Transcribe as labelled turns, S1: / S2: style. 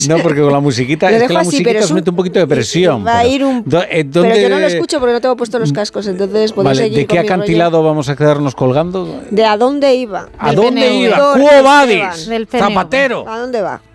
S1: No, porque con la musiquita, es que la musiquita os mete un poquito de presión.
S2: Va a ir pero yo no lo escucho porque no tengo puesto los cascos, entonces puedo seguir.
S1: ¿De qué acantilado vamos a quedarnos colgando?
S2: ¿De a dónde iba?
S1: ¿A dónde iba? ¡Quo vadis! Zapatero.
S2: ¿A dónde va?